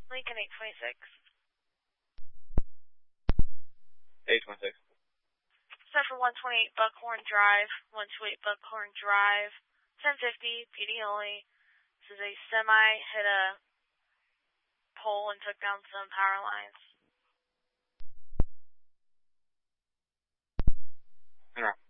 Lincoln 826. 826. Set for 128 Buckhorn Drive, 128 Buckhorn Drive, 1050, PD only. This is a semi hit a pole and took down some power lines. Interrupt.